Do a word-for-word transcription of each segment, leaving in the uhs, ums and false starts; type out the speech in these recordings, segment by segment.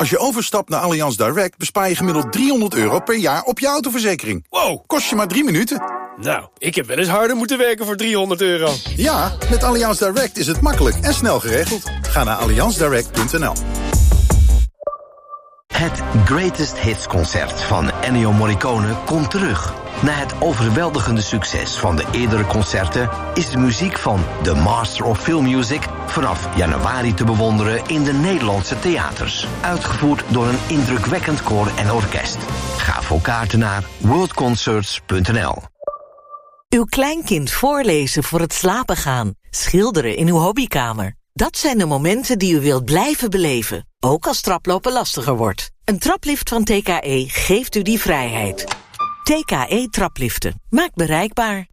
Als je overstapt naar Allianz Direct bespaar je gemiddeld driehonderd euro per jaar op je autoverzekering. Wow. Kost je maar drie minuten. Nou, ik heb wel eens harder moeten werken voor driehonderd euro. Ja, met Allianz Direct is het makkelijk en snel geregeld. Ga naar allianz direct punt n l. Het Greatest Hits concert van Ennio Morricone komt terug. Na het overweldigende succes van de eerdere concerten is de muziek van The Master of Film Music vanaf januari te bewonderen in de Nederlandse theaters. Uitgevoerd door een indrukwekkend koor en orkest. Ga voor kaarten naar world concerts punt n l. Uw kleinkind voorlezen voor het slapen gaan. Schilderen in uw hobbykamer. Dat zijn de momenten die u wilt blijven beleven. Ook als traplopen lastiger wordt. Een traplift van T K E geeft u die vrijheid. T K E trapliften. Maakt bereikbaar.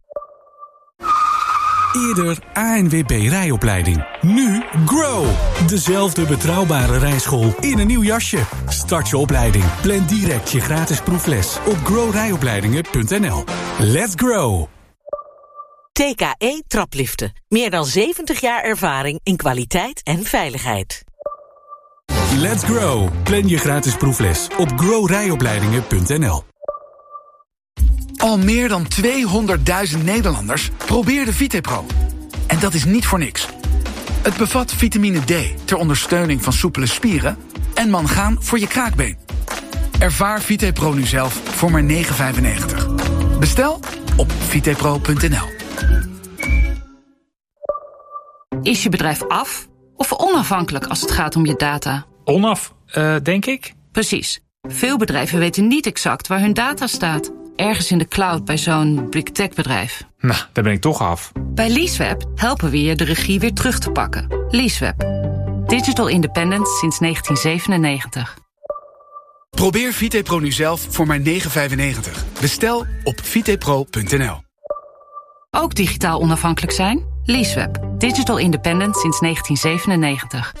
Eerder A N W B rijopleiding. Nu Grow. Dezelfde betrouwbare rijschool in een nieuw jasje. Start je opleiding. Plan direct je gratis proefles op grow rijopleidingen punt n l. Let's grow. T K E trapliften. Meer dan zeventig jaar ervaring in kwaliteit en veiligheid. Let's grow. Plan je gratis proefles op grow rijopleidingen punt n l. Al meer dan tweehonderdduizend Nederlanders probeerden VitePro. En dat is niet voor niks. Het bevat vitamine D ter ondersteuning van soepele spieren en mangaan voor je kraakbeen. Ervaar VitePro nu zelf voor maar negen vijfennegentig. Bestel op vitepro punt n l. Is je bedrijf af of onafhankelijk als het gaat om je data? Onaf, uh, denk ik. Precies. Veel bedrijven weten niet exact waar hun data staat. Ergens in de cloud bij zo'n big tech bedrijf. Nou, daar ben ik toch af. Bij Leaseweb helpen we je de regie weer terug te pakken. Leaseweb. Digital independence sinds negentien zevenennegentig. Probeer VitePro nu zelf voor maar negen vijfennegentig. Bestel op vitepro punt n l. Ook digitaal onafhankelijk zijn? Leaseweb. Digital independence sinds negentien zevenennegentig.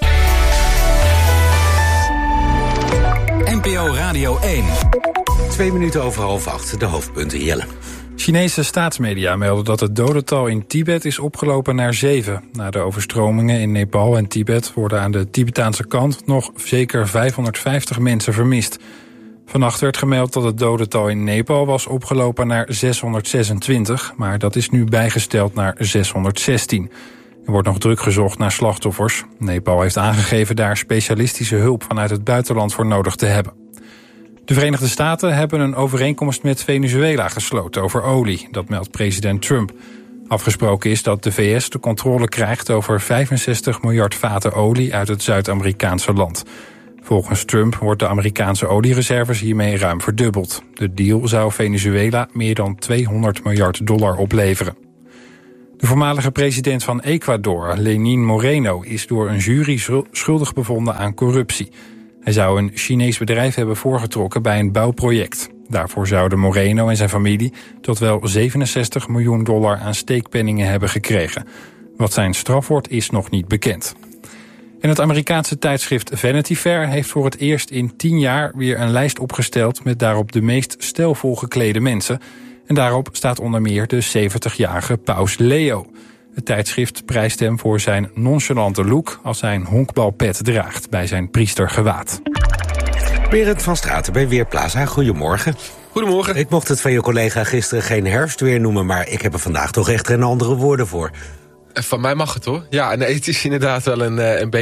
N P O Radio één. Twee minuten over half acht, de hoofdpunten, Jelle. Chinese staatsmedia melden dat het dodental in Tibet is opgelopen naar zeven. Na de overstromingen in Nepal en Tibet worden aan de Tibetaanse kant nog zeker vijfhonderdvijftig mensen vermist. Vannacht werd gemeld dat het dodental in Nepal was opgelopen naar zeshonderdzesentwintig, maar dat is nu bijgesteld naar zeshonderdzestien. Er wordt nog druk gezocht naar slachtoffers. Nepal heeft aangegeven daar specialistische hulp vanuit het buitenland voor nodig te hebben. De Verenigde Staten hebben een overeenkomst met Venezuela gesloten over olie. Dat meldt president Trump. Afgesproken is dat de V S de controle krijgt over vijfenzestig miljard vaten olie uit het Zuid-Amerikaanse land. Volgens Trump wordt de Amerikaanse oliereserves hiermee ruim verdubbeld. De deal zou Venezuela meer dan tweehonderd miljard dollar opleveren. De voormalige president van Ecuador, Lenín Moreno, is door een jury schuldig bevonden aan corruptie. Hij zou een Chinees bedrijf hebben voorgetrokken bij een bouwproject. Daarvoor zouden Moreno en zijn familie tot wel zevenenzestig miljoen dollar aan steekpenningen hebben gekregen. Wat zijn straf wordt is nog niet bekend. En het Amerikaanse tijdschrift Vanity Fair heeft voor het eerst in tien jaar weer een lijst opgesteld met daarop de meest stijlvol geklede mensen. En daarop staat onder meer de zeventigjarige paus Leo. Het tijdschrift prijst hem voor zijn nonchalante look als hij een honkbalpet draagt bij zijn priestergewaad. Berend van Straten bij Weerplaza, goedemorgen. Goedemorgen. Ik mocht het van je collega gisteren geen herfstweer noemen, maar ik heb er vandaag toch echt geen andere woorden voor. Van mij mag het hoor. Ja, nee, het is inderdaad wel een, een beetje